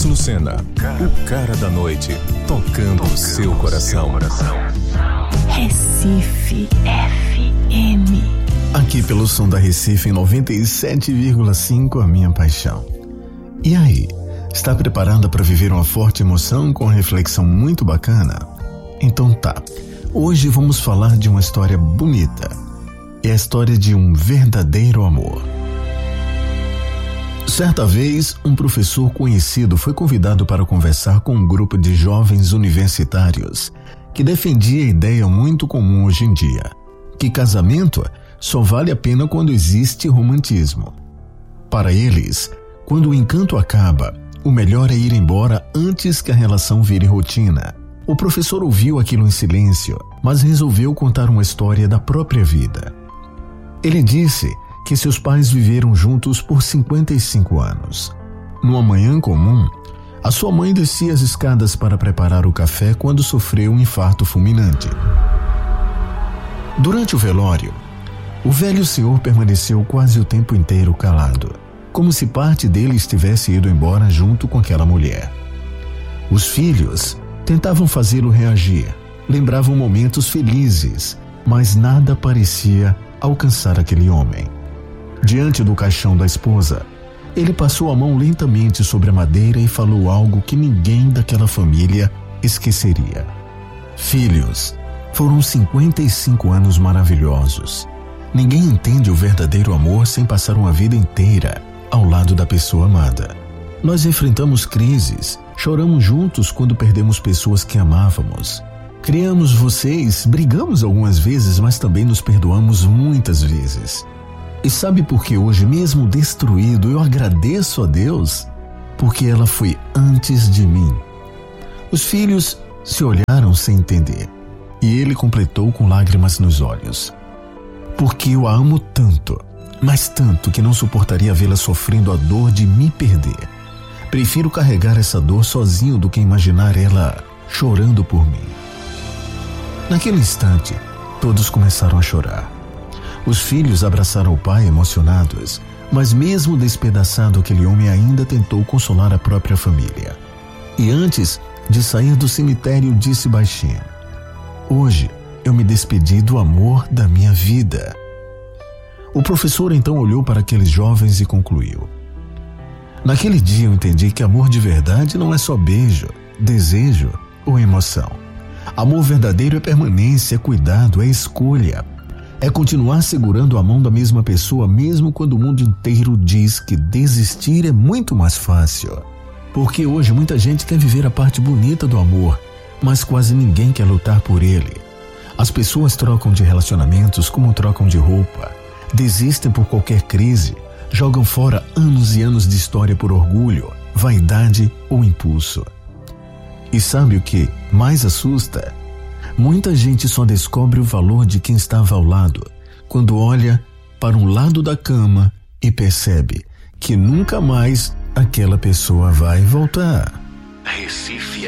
Lucena, o cara da noite, tocando o seu coração. Recife FM. Aqui pelo som da Recife em 97,5, a minha paixão. E aí, está preparada para viver uma forte emoção com uma reflexão muito bacana? Então tá, hoje vamos falar de uma história bonita. É a história de um verdadeiro amor. Certa vez, um professor conhecido foi convidado para conversar com um grupo de jovens universitários que defendia a ideia muito comum hoje em dia, que casamento só vale a pena quando existe romantismo. Para eles, quando o encanto acaba, o melhor é ir embora antes que a relação vire rotina. O professor ouviu aquilo em silêncio, mas resolveu contar uma história da própria vida. Ele disse que seus pais viveram juntos por 55 anos. Numa manhã comum, a sua mãe descia as escadas para preparar o café quando sofreu um infarto fulminante. Durante o velório, o velho senhor permaneceu quase o tempo inteiro calado, como se parte dele estivesse ido embora junto com aquela mulher. Os filhos tentavam fazê-lo reagir, lembravam momentos felizes, mas nada parecia alcançar aquele homem. Diante do caixão da esposa, ele passou a mão lentamente sobre a madeira e falou algo que ninguém daquela família esqueceria. Filhos, foram 55 anos maravilhosos. Ninguém entende o verdadeiro amor sem passar uma vida inteira ao lado da pessoa amada. Nós enfrentamos crises, choramos juntos quando perdemos pessoas que amávamos. Criamos vocês, brigamos algumas vezes, mas também nos perdoamos muitas vezes. E sabe por que hoje, mesmo destruído, eu agradeço a Deus? Porque ela foi antes de mim. Os filhos se olharam sem entender, e ele completou com lágrimas nos olhos. Porque eu a amo tanto, mas tanto que não suportaria vê-la sofrendo a dor de me perder. Prefiro carregar essa dor sozinho do que imaginar ela chorando por mim. Naquele instante, todos começaram a chorar. Os filhos abraçaram o pai emocionados, mas mesmo despedaçado, aquele homem ainda tentou consolar a própria família. E antes de sair do cemitério, disse baixinho: hoje eu me despedi do amor da minha vida. O professor então olhou para aqueles jovens e concluiu: naquele dia eu entendi que amor de verdade não é só beijo, desejo ou emoção. Amor verdadeiro é permanência, é cuidado, é escolha. É continuar segurando a mão da mesma pessoa mesmo quando o mundo inteiro diz que desistir é muito mais fácil. Porque hoje muita gente quer viver a parte bonita do amor, mas quase ninguém quer lutar por ele. As pessoas trocam de relacionamentos como trocam de roupa, desistem por qualquer crise, jogam fora anos e anos de história por orgulho, vaidade ou impulso. E sabe o que mais assusta? Muita gente só descobre o valor de quem estava ao lado quando olha para um lado da cama e percebe que nunca mais aquela pessoa vai voltar. Recife